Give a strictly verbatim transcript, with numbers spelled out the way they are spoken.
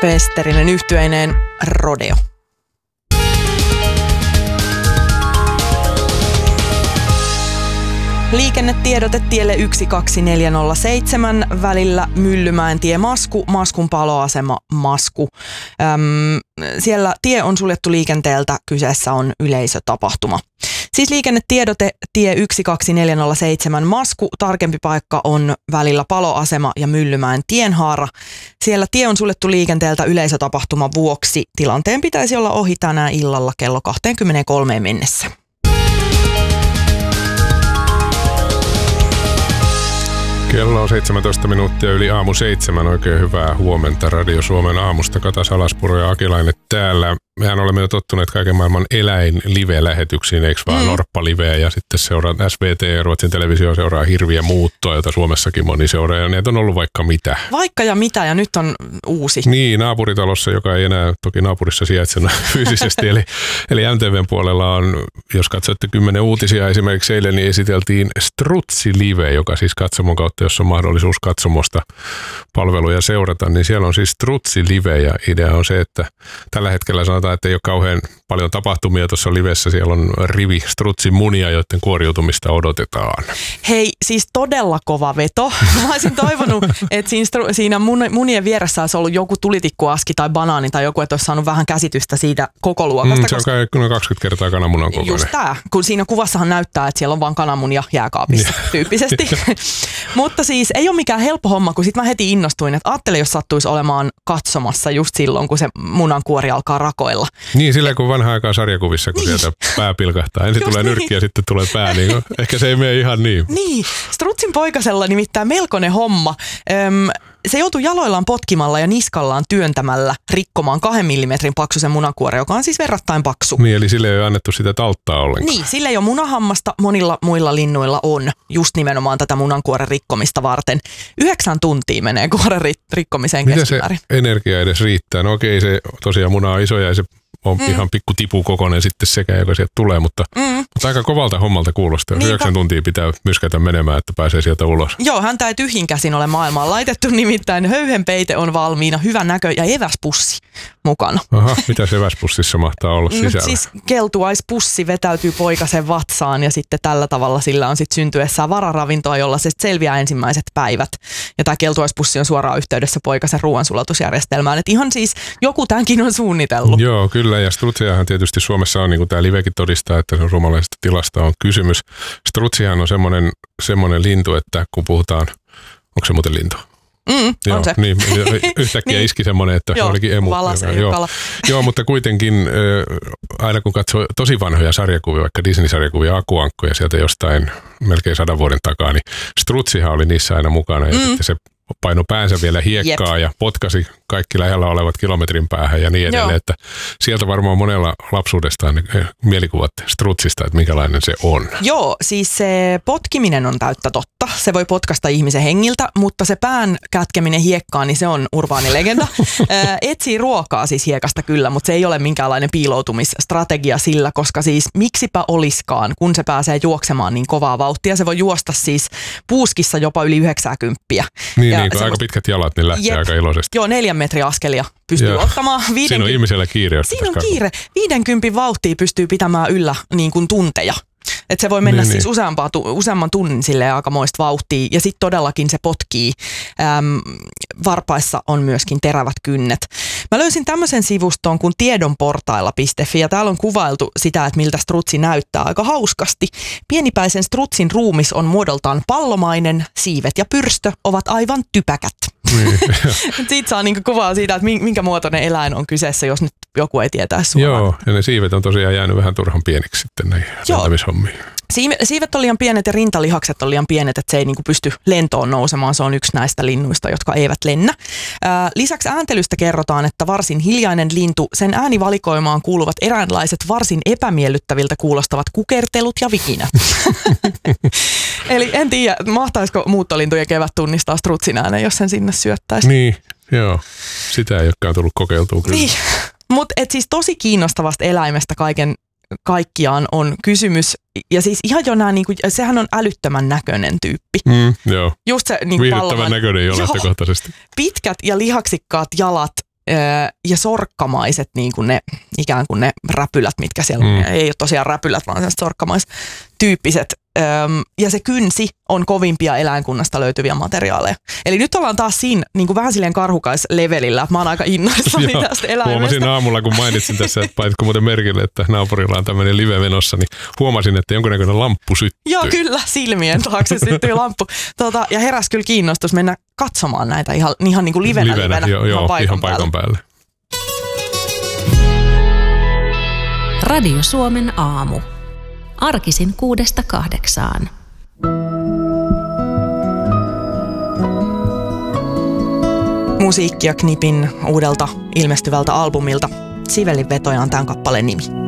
Westerinen yhtyeineen Rodeo. Liikennetiedote tielle yksi kaksi neljä nolla seitsemän välillä Myllymäen tie Masku, Maskun paloasema Masku. Öm, siellä tie on suljettu liikenteeltä, kyseessä on yleisötapahtuma. Siis liikennetiedote tie yksi kaksi neljä nolla seitsemän Masku, tarkempi paikka on välillä paloasema ja Myllymäen tienhaara. Siellä tie on suljettu liikenteeltä yleisötapahtuman vuoksi. Tilanteen pitäisi olla ohi tänään illalla kello kaksikymmentäkolme mennessä. Kello on seitsemäntoista minuuttia yli aamu seitsemän. Oikein hyvää huomenta Radio Suomen aamusta. Kata Salaspuro ja Akilainen täällä. Mehän olemme jo tottuneet kaiken maailman eläin-live-lähetyksiin, eikö vaan mm. Norppa-liveä ja sitten seuraa S V T ja Ruotsin televisio seuraa Hirviä muuttoa, jota Suomessakin moni seuraa ja näitä on ollut vaikka mitä. Vaikka ja mitä ja nyt on uusi. Niin, naapuritalossa, joka ei enää toki naapurissa sijaitsena fyysisesti, eli, eli M T V:n puolella on, jos katsotte kymmenen uutisia esimerkiksi eilen, niin esiteltiin Strutsi-live, joka siis katsomon kautta, jos on mahdollisuus katsomosta palveluja seurata, niin siellä on siis Strutsi-live ja idea on se, että tällä hetkellä sanotaan, että ei ole kauhean paljon tapahtumia tuossa livessä. Siellä on rivi strutsin munia, joiden kuoriutumista odotetaan. Hei, siis todella kova veto. Mä olisin toivonut, että siinä, siinä munien vieressä olisi ollut joku tulitikkuaski tai banaani tai joku, että olisi saanut vähän käsitystä siitä koko luokasta. Mm, se on koska... kai kaksikymmentä kertaa kananmunan kokoinen. Just tää, kun siinä kuvassahan näyttää, että siellä on vaan kananmunia jääkaapissa tyyppisesti. Mutta siis ei ole mikään helppo homma, kun sit mä heti innostuin, että ajattele, jos sattuisi olemaan katsomassa just silloin, kun se munankuori alkaa rakoilla. Niin, sillä kun vanha aikaa sarjakuvissa, kun niin. sieltä pää pilkahtaa. Ensin tulee niin. nyrkki ja sitten tulee pää. Niin ehkä se ei mene ihan niin. Niin, Strutsin poikasella nimittäin melkoinen homma. Öm, se joutui jaloillaan potkimalla ja niskallaan työntämällä rikkomaan kahden millimetrin paksuisen munakuoren, joka on siis verrattain paksu. Niin, eli sille ei ole annettu sitä tauttaa ollenkaan. Niin, sille ei ole munahammasta, monilla muilla linnuilla on just nimenomaan tätä munankuoren rikkomista varten. Yhdeksän tuntia menee kuoren rikkomiseen keskimäärin. Mitä se energia edes riittää? No okei, se tosiaan muna on iso ja se on mm. ihan pikku tipu kokoinen sitten sekä, joka sieltä tulee, mutta, mm. mutta aika kovalta hommalta kuulostaa. Niinpä. Yhdeksän tuntia pitää myskätä menemään, että pääsee sieltä ulos. Joo, häntä ei tyhjin käsin ole maailmaan laitettu, nimittäin höyhenpeite on valmiina, hyvä näkö ja eväspussi mukana. Aha, mitä se eväspussissa mahtaa olla sisällä? Nyt siis keltuaispussi vetäytyy poikasen vatsaan ja sitten tällä tavalla sillä on sitten syntyessään vararavintoa, jolla se selviää ensimmäiset päivät. Ja tämä keltuaispussi on suoraan yhteydessä poikasen ruoansulatusjärjestelmään. Et ihan siis joku tämänkin on suunnitellut. Joo, kyllä. Ja strutsiahan tietysti Suomessa on, niin kuin tämä livekin todistaa, että se suomalaisesta tilasta on kysymys. Strutsihan on semmoinen, semmoinen lintu, että kun puhutaan, onko se muuten lintu? Mm, joo, on se. Niin, yhtäkkiä niin. iski semmoinen, että joo, olikin emu. Valase, joka, joo. joo, mutta kuitenkin äh, aina kun katsoo tosi vanhoja sarjakuvia, vaikka Disney-sarjakuvia, Akuankkoja sieltä jostain melkein sadan vuoden takaa, niin strutsihan oli niissä aina mukana ja mm. sitten se paino päänsä vielä hiekkaa Jep. ja potkasi kaikki lähellä olevat kilometrin päähän ja niin edelleen, Joo. että sieltä varmaan monella lapsuudestaan mielikuvat strutsista, että minkälainen se on. Joo, siis se potkiminen on täyttä totta. Se voi potkasta ihmisen hengiltä, mutta se pään kätkeminen hiekkaan, niin se on urbaani legenda. Etsii ruokaa siis hiekasta kyllä, mutta se ei ole minkäänlainen piiloutumisstrategia sillä, koska siis miksipä oliskaan, kun se pääsee juoksemaan niin kovaa vauhtia. Se voi juosta siis puuskissa jopa yli yhdeksänkymmentä. Niin, niin kun aika pitkät jalat, niin lähtee jep, aika iloisesti. Joo, neljän metrin askelia pystyy Joo. ottamaan. viidenkymmenen Siinä on ihmisellä kiire. Siinä on kiire. viidenkymmenen vauhtia pystyy pitämään yllä niin kuin tunteja. Että se voi mennä niin, siis useampaa, useamman tunnin silleen aikamoista vauhtia ja sitten todellakin se potkii. Äm, varpaissa on myöskin terävät kynnet. Mä löysin tämmöisen sivuston kuin tiedonportailla piste fi ja täällä on kuvailtu sitä, että miltä strutsi näyttää aika hauskasti. Pienipäisen strutsin ruumis on muodoltaan pallomainen, siivet ja pyrstö ovat aivan typäkät. Niin. Siitä saa niinku kuvaa siitä, että minkä muotoinen eläin on kyseessä, jos nyt joku ei tietäisi suoraan. Joo, ja ne siivet on tosiaan jäänyt vähän turhan pieniksi sitten näihin lentämishommiin. Siivet on liian pienet ja rintalihakset on liian pienet, että se ei niinku pysty lentoon nousemaan. Se on yksi näistä linnuista, jotka eivät lennä. Ää, lisäksi ääntelystä kerrotaan, että varsin hiljainen lintu, sen äänivalikoimaan kuuluvat eräänlaiset varsin epämiellyttäviltä kuulostavat kukertelut ja vikinät. Eli en tiedä, mahtaisiko muuttolintujen kevät tunnistaa strutsin äänen, jos sen sinne syöttäisi. Niin, joo. Sitä ei olekaan tullut kokeiltua kyllä. Niin. Mutta siis tosi kiinnostavasta eläimestä kaiken kaikkiaan on kysymys. Ja siis ihan jo nää, niinku, sehän on älyttömän näköinen tyyppi. Mm, joo. Just se niinku viihdyttävän näköinen jo lähtökohtaisesti. Pitkät ja lihaksikkaat jalat, ja sorkkamaiset, niin kuin ne, ikään kuin ne räpylät, mitkä siellä mm. ei ole tosiaan räpylät, vaan sellaiset sorkkamaistyyppiset. Ja se kynsi on kovimpia eläinkunnasta löytyviä materiaaleja. Eli nyt ollaan taas siinä niin kuin vähän silleen karhukaislevelillä, että mä oon aika innoissani tästä eläimestä. Huomasin aamulla, kun mainitsin tässä, että paitko muuten merkille, että naapurilla on tämmöinen live menossa, niin huomasin, että jonkunnäköinen lamppu syttyy. Joo, kyllä, silmien taakse syttyy lamppu. Tuota, ja heräsi kyllä kiinnostus mennä katsomaan näitä ihan, ihan niin kuin livenä, livenä, livenä joo, ihan, paikan ihan paikan päälle. Radio Suomen aamu. Arkisin kuudesta kahdeksaan. Musiikkia Knipin uudelta ilmestyvältä albumilta. Sivellin vetoja on tämän kappaleen nimi.